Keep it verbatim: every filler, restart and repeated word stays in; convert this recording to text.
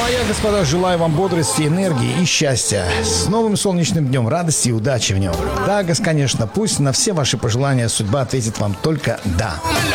Ну а я, господа, желаю вам бодрости, энергии и счастья. С новым солнечным днем, радости и удачи в нем. Да, гос, конечно, пусть на все ваши пожелания судьба ответит вам только «да».